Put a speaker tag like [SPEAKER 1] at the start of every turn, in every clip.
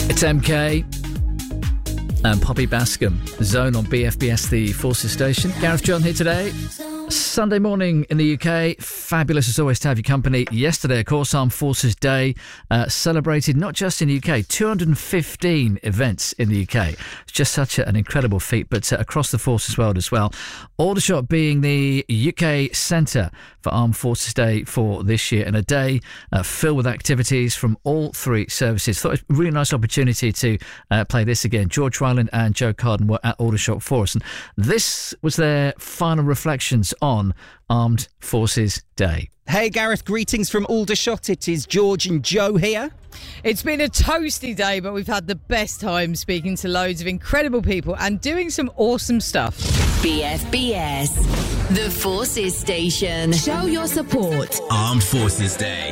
[SPEAKER 1] It's MK and Poppy Bascom. Zone on BFBS, the Forces station. Gareth John here today. Sunday morning in the UK. Fabulous as always to have your company. Yesterday, of course, Armed Forces Day celebrated not just in the UK, 215 events in the UK. It's just such an incredible feat, but across the forces world as well. Aldershot being the UK centre for Armed Forces Day for this year, and a day filled with activities from all three services. Thought it was a really nice opportunity to play this again. George Ryland and Joe Carden were at Aldershot for us, and this was their final reflections on Armed Forces Day.
[SPEAKER 2] Hey Gareth, greetings from Aldershot. It is George and Joe here.
[SPEAKER 3] It's been a toasty day, but we've had the best time speaking to loads of incredible people and doing some awesome stuff.
[SPEAKER 4] BFBS, the Forces Station. Show your support.
[SPEAKER 5] Armed Forces Day.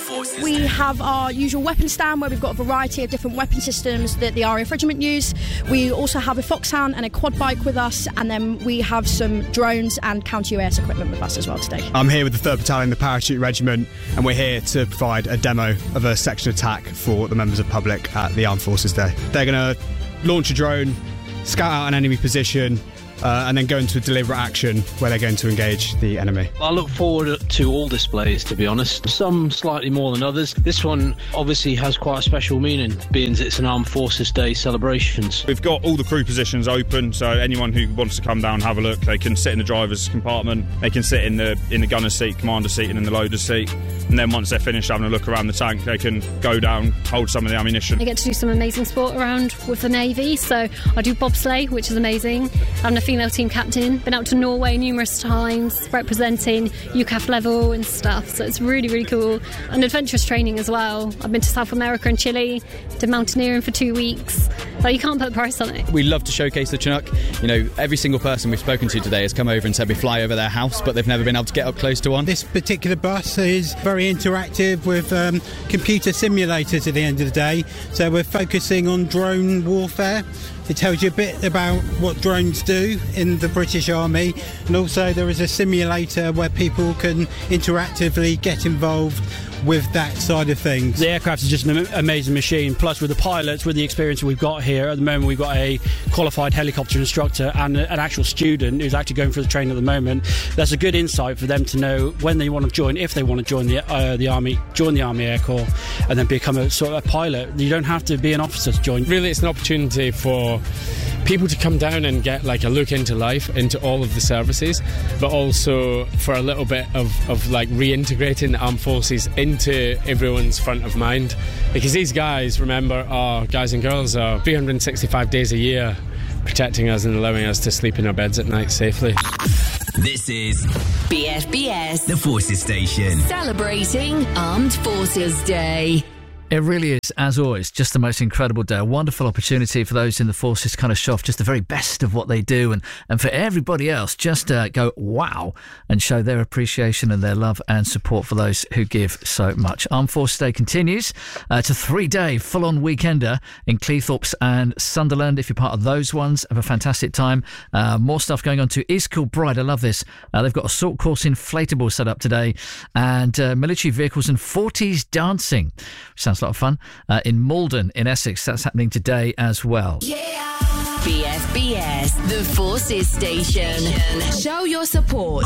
[SPEAKER 6] We have our usual weapon stand where we've got a variety of different weapon systems that the RAF Regiment use. We also have a Foxhound and a quad bike with us, and then we have some drones and counter-UAS equipment with us as well today.
[SPEAKER 7] I'm here with the 3rd Battalion, the Parachute Regiment, and we're here to provide a demo of a section attack for the members of the public at the Armed Forces Day. They're going to launch a drone, scout out an enemy position, and then go into a deliberate action where they're going to engage the enemy.
[SPEAKER 8] I look forward to all displays, to be honest. Some slightly more than others. This one obviously has quite a special meaning, being it's an Armed Forces Day celebrations.
[SPEAKER 9] We've got all the crew positions open, so anyone who wants to come down and have a look, they can sit in the driver's compartment, they can sit in the gunner's seat, commander's seat, and in the loader's seat. And then once they're finished having a look around the tank, they can go down, hold some of the ammunition.
[SPEAKER 10] I get to do some amazing sport around with the Navy, so I do bobsleigh, which is amazing. I'm a female team captain, been out to Norway numerous times, representing UCAF level and stuff, so it's really, really cool. And adventurous training as well. I've been to South America and Chile, did mountaineering for 2 weeks, so you can't put a price on it.
[SPEAKER 11] We love to showcase the Chinook. You know, every single person we've spoken to today has come over and said we fly over their house, but they've never been able to get up close to one.
[SPEAKER 12] This particular bus is very interactive with computer simulators at the end of the day, so we're focusing on drone warfare. It tells you a bit about what drones do in the British Army, and also there is a simulator where people can interactively get involved with that side of things.
[SPEAKER 13] The aircraft is just an amazing machine, plus with the pilots, with the experience we've got here at the moment, we've got a qualified helicopter instructor and an actual student who's actually going through the training at the moment. That's a good insight for them to know when they want to join, if they want to join the Army, join the Army Air Corps and then become a sort of a pilot. You don't have to be an officer to join.
[SPEAKER 14] Really, it's an opportunity for people to come down and get like a look into life, into all of the services, but also for a little bit of like reintegrating the armed forces into everyone's front of mind, because these guys, remember, are guys and girls, are 365 days a year protecting us and allowing us to sleep in our beds at night safely.
[SPEAKER 5] This is
[SPEAKER 4] BFBS,
[SPEAKER 5] the Forces Station,
[SPEAKER 4] celebrating Armed Forces Day.
[SPEAKER 1] It really is, as always, just the most incredible day. A wonderful opportunity for those in the forces to kind of show off just the very best of what they do, and for everybody else just go wow and show their appreciation and their love and support for those who give so much. Armed Forces Day continues to 3-day full-on weekender in Cleethorpes and Sunderland. If you're part of those ones, have a fantastic time. More stuff going on to East Kilbride. I love this. They've got a salt course inflatable set up today, and military vehicles and 40s dancing. Sounds a lot of fun. In Malden, in Essex, that's happening today as well.
[SPEAKER 4] BFBS, the Forces Station. Show your support.